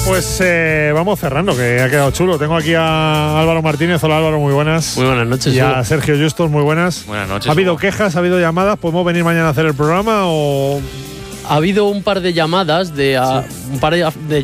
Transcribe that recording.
pues vamos cerrando, que ha quedado chulo. Tengo aquí a Álvaro Martínez. Hola Álvaro, muy buenas. Muy buenas noches. Y a Sergio Justos, muy buenas. Buenas noches. ¿Ha habido quejas, ha habido llamadas? ¿Podemos venir mañana a hacer el programa o...? Ha habido un par de llamadas de